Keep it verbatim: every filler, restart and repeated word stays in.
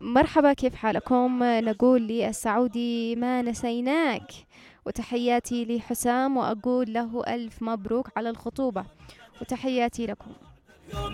مرحبا، كيف حالكم؟ نقول للسعودي ما نسيناك، وتحياتي لحسام وأقول له ألف مبروك على الخطوبة، وتحياتي لكم.